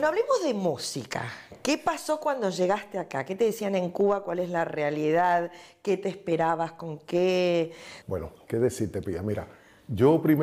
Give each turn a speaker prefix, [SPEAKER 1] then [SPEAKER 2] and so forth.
[SPEAKER 1] Bueno, hablemos de música. ¿Qué pasó cuando llegaste acá? ¿Qué te decían en Cuba? ¿Cuál es la realidad? ¿Qué te esperabas? ¿Con qué?
[SPEAKER 2] Bueno, ¿qué decirte, Pía? Mira, yo primero